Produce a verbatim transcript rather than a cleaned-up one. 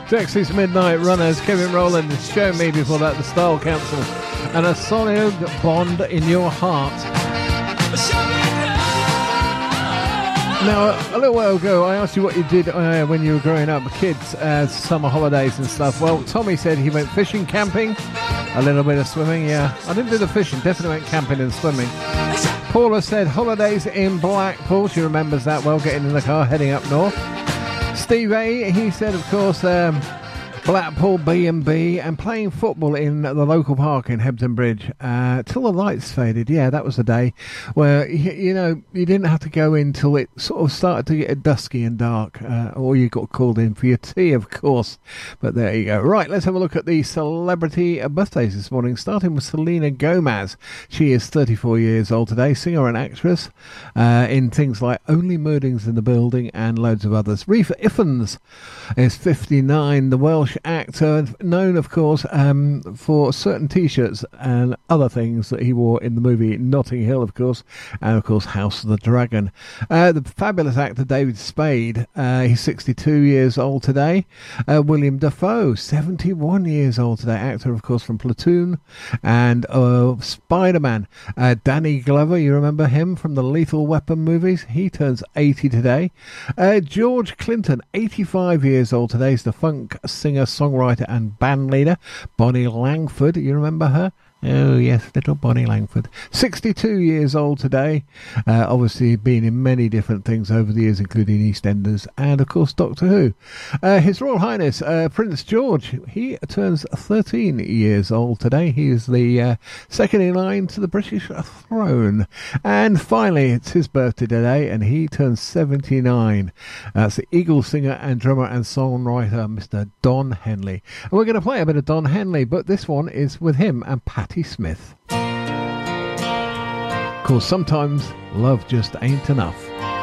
Dexys Midnight Runners, Kevin Rowland, Show Me, before that the Style Council, and A Solid Bond in Your Heart. Now, a little while ago, I asked you what you did uh, when you were growing up, kids, uh, summer holidays and stuff. Well, Tommy said he went fishing, camping, a little bit of swimming, yeah. I didn't do the fishing, definitely went camping and swimming. Paula said holidays in Blackpool. She remembers that well, getting in the car, heading up north. Steve A, he said, of course, um, Blackpool B and B and playing football in the local park in Hebden Bridge uh, till the lights faded. Yeah, that was the day where, you know, you didn't have to go in till it sort of started to get dusky and dark, uh, or you got called in for your tea, of course. But there you go. Right, let's have a look at the celebrity birthdays this morning, starting with Selena Gomez. She is thirty-four years old today, singer and actress uh, in things like Only Murders in the Building and loads of others. Reefa Iffens is fifty-nine, the Welsh actor, known of course um, for certain t-shirts and other things that he wore in the movie Notting Hill, of course, and of course House of the Dragon. Uh, the fabulous actor David Spade, uh, he's sixty-two years old today. uh, William Dafoe, seventy-one years old today, actor of course from Platoon and uh, Spider-Man. uh, Danny Glover, you remember him from the Lethal Weapon movies, he turns eighty today. uh, George Clinton, eighty-five years old today, is the funk singer, songwriter and band leader. Bonnie Langford, you remember her? Oh yes, little Bonnie Langford, sixty-two years old today. Uh, obviously been in many different things over the years, including EastEnders and of course Doctor Who. Uh, His Royal Highness uh, Prince George, he turns thirteen years old today. He is the uh, second in line to the British throne. And finally, it's his birthday today, and he turns seventy-nine. That's the Eagles singer and drummer and songwriter, Mister Don Henley. And we're going to play a bit of Don Henley, but this one is with him and Patti Smith. Of course, sometimes love just ain't enough.